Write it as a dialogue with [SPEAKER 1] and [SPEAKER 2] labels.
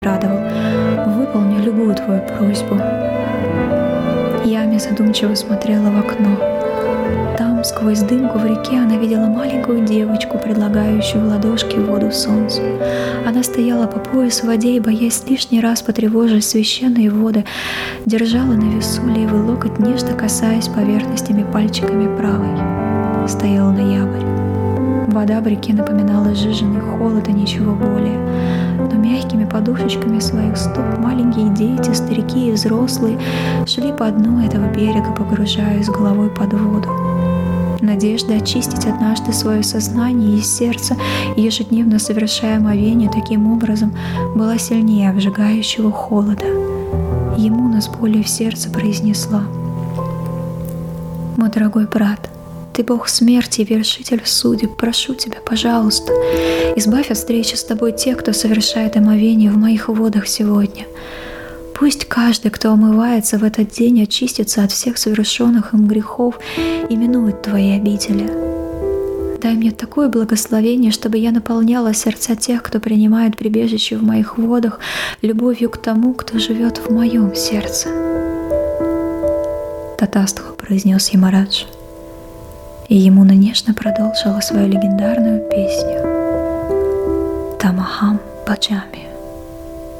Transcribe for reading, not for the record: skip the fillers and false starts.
[SPEAKER 1] радовал. Выполню любую твою просьбу. Ями задумчиво смотрела в окно. Там, сквозь дымку в реке, она видела маленькую девочку, предлагающую в ладошки воду солнцу. Она стояла по пояс в воде и, боясь лишний раз потревожить священные воды, держала на весу левый локоть, нежно касаясь поверхностями пальчиками правой. Стоял ноябрь. Вода в реке напоминала сжиженный холод и ничего более. Но мягкими подушечками своих стоп маленькие дети, старики и взрослые шли по дну этого берега, погружаясь головой под воду. Надежда очистить однажды свое сознание и сердце, ежедневно совершая омовение таким образом, была сильнее обжигающего холода. Емуна с болью в сердце произнесла: «Мой дорогой брат, ты Бог смерти и вершитель судеб, прошу тебя, пожалуйста, избавь от встречи с тобой тех, кто совершает омовение в моих водах сегодня. Пусть каждый, кто омывается в этот день, очистится от всех совершенных им грехов и минует твои обители. Дай мне такое благословение, чтобы я наполняла сердца тех, кто принимает прибежище в моих водах, любовью к тому, кто живет в моем сердце». Татастха произнес Ямарадж, и Емуна нежно продолжила свою легендарную песню «Тамахам Баджами».